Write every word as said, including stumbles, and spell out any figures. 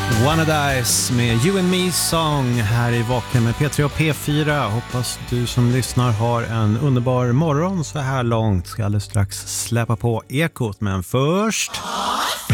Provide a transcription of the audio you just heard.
Wannadies med You and Me Song här i Vaken med P tre och P fyra. Hoppas du som lyssnar har en underbar morgon så här långt. Ska alldeles strax släppa på ekot, men först...